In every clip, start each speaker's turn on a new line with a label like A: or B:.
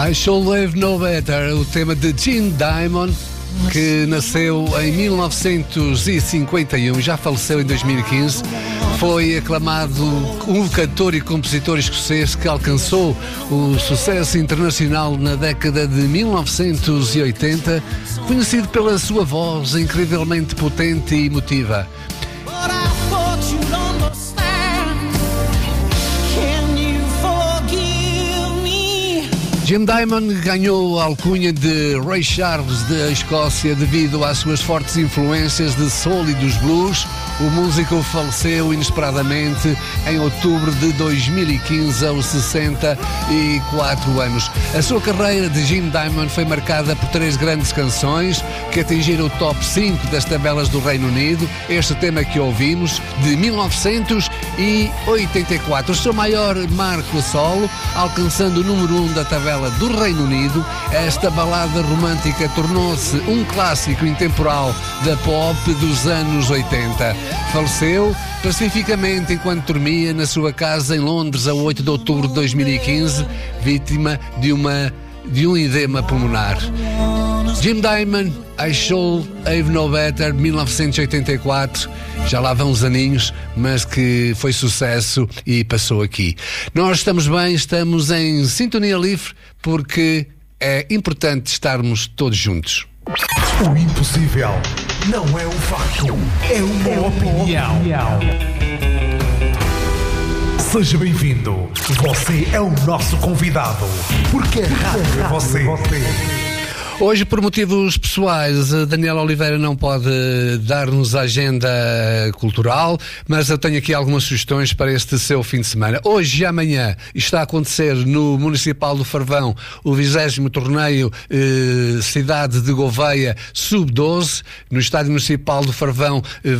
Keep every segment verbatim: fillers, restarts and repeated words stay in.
A: I Should Have Known Better, o tema de Jim Diamond, que nasceu em mil novecentos e cinquenta e um, já faleceu em dois mil e quinze. Foi aclamado um cantor e compositor escocês que alcançou o sucesso internacional na década de mil novecentos e oitenta, conhecido pela sua voz incrivelmente potente e emotiva. Jim Diamond ganhou a alcunha de Ray Charles da Escócia devido às suas fortes influências de soul e dos blues. O músico faleceu inesperadamente em outubro de dois mil e quinze, aos sessenta e quatro anos. A sua carreira de Jim Diamond foi marcada por três grandes canções que atingiram o top cinco das tabelas do Reino Unido. Este tema que ouvimos, de mil novecentos e oitenta e quatro, o seu maior marco solo, alcançando o número um da tabela do Reino Unido. Esta balada romântica tornou-se um clássico intemporal da pop dos anos oitenta. Faleceu pacificamente enquanto dormia na sua casa em Londres a oito de outubro de dois mil e quinze, vítima de, uma, de um edema pulmonar. Jim Diamond, I Should Have Known Better, mil novecentos e oitenta e quatro, já lá vão uns aninhos, mas que foi sucesso e passou aqui. Nós estamos bem, estamos em sintonia livre, porque é importante estarmos todos juntos.
B: O impossível não é um facto, é uma é opinião. opinião. Seja bem-vindo, você é o nosso convidado, porque a rádio é você.
A: Hoje, por motivos pessoais, a Daniela Oliveira não pode dar-nos a agenda cultural, mas eu tenho aqui algumas sugestões para este seu fim de semana. Hoje e amanhã está a acontecer no Municipal do Farvão o vigésimo torneio eh, Cidade de Gouveia sub doze. No Estádio Municipal do Farvão eh,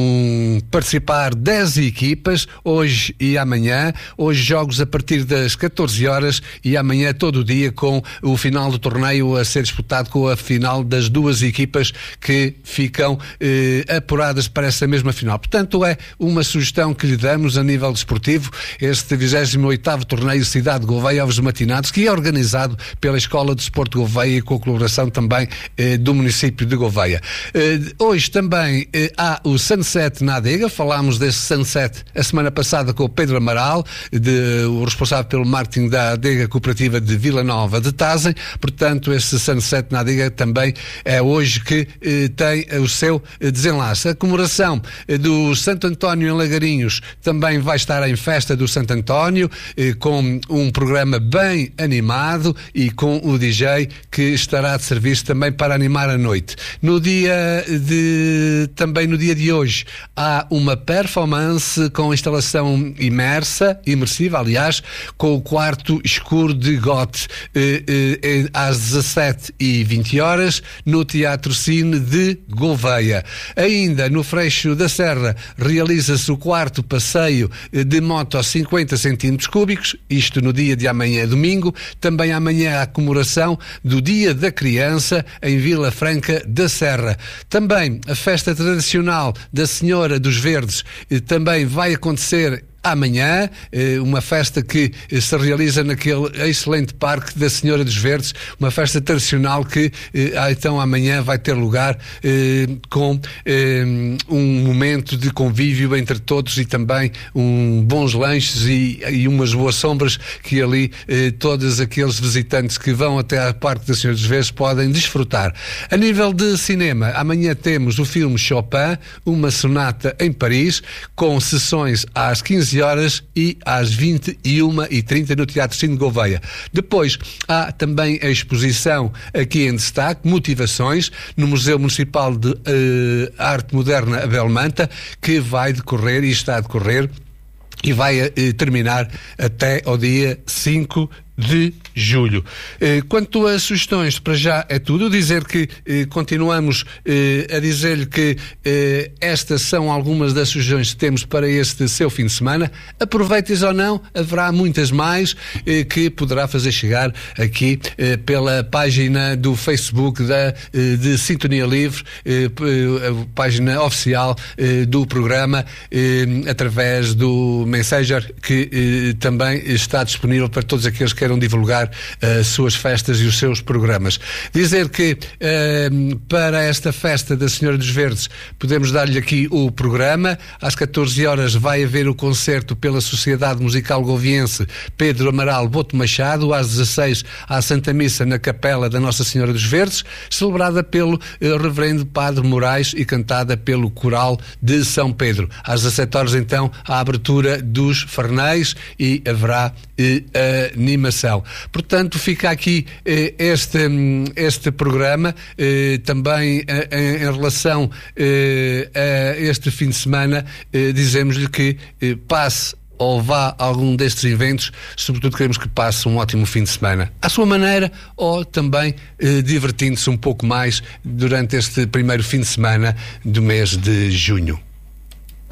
A: vão participar dez equipas, hoje e amanhã. Hoje jogos a partir das catorze horas e amanhã todo o dia, com o final do torneio a ser disputado com a final das duas equipas que ficam eh, apuradas para essa mesma final. Portanto, é uma sugestão que lhe damos a nível desportivo, este vigésimo oitavo torneio Cidade de Gouveia Ovos Matinados, que é organizado pela Escola de Desporto de Gouveia e com a colaboração também eh, do município de Gouveia. Eh, hoje também eh, há o Sunset na Adega. Falámos desse Sunset a semana passada com o Pedro Amaral, de, o responsável pelo marketing da Adega Cooperativa de Vila Nova de Tazem. Portanto, esse Sunset na Adega também é hoje que eh, tem o seu eh, desenlace. A comemoração eh, do Santo António em Lagarinhos também vai estar em festa do Santo António, eh, com um programa bem animado e com o D J que estará de serviço também para animar a noite. No dia de, também no dia de hoje há uma performance com instalação imersa, imersiva, aliás, com o quarto escuro de Goethe, eh, eh, às dezassete e vinte horas, no Teatro Cine de Gouveia. Ainda no Freixo da Serra realiza-se o quarto passeio de moto a cinquenta centímetros cúbicos, isto no dia de amanhã, domingo. Também amanhã a comemoração do Dia da Criança em Vila Franca da Serra. Também a festa tradicional da Senhora dos Verdes também vai acontecer amanhã, uma festa que se realiza naquele excelente Parque da Senhora dos Verdes, uma festa tradicional que então amanhã vai ter lugar com um momento de convívio entre todos e também um bons lanches e, e umas boas sombras que ali todos aqueles visitantes que vão até ao Parque da Senhora dos Verdes podem desfrutar. A nível de cinema, amanhã temos o filme Chopin, uma sonata em Paris, com sessões às quinze horas e às vinte e uma e trinta no Teatro Cine de Gouveia. Depois há também a exposição aqui em destaque, Motivações, no Museu Municipal de uh, Arte Moderna Abel Manta, que vai decorrer e está a decorrer e vai uh, terminar até ao dia cinco de julho. Eh, quanto a sugestões, para já é tudo. Dizer que eh, continuamos eh, a dizer-lhe que eh, estas são algumas das sugestões que temos para este seu fim de semana. Aproveites ou não, haverá muitas mais eh, que poderá fazer chegar aqui eh, pela página do Facebook da, eh, de Sintonia Livre, eh, a página oficial eh, do programa, eh, através do Messenger, que eh, também está disponível para todos aqueles que querem queiram divulgar as suas festas e os seus programas. Dizer que uh, para esta festa da Senhora dos Verdes podemos dar-lhe aqui o programa. Às catorze horas vai haver o concerto pela Sociedade Musical Goviense Pedro Amaral Boto Machado. Às dezasseis à Santa Missa na Capela da Nossa Senhora dos Verdes, celebrada pelo uh, Reverendo Padre Moraes e cantada pelo Coral de São Pedro. Às dezassete horas então a abertura dos farnéis e haverá uh, animação. Portanto, fica aqui uh, este, um, este programa uh, também uh, em, em relação uh, a este fim de semana. Uh, dizemos-lhe que uh, passe ou vá a algum destes eventos, sobretudo queremos que passe um ótimo fim de semana, à sua maneira, ou também eh, divertindo-se um pouco mais durante este primeiro fim de semana do mês de junho.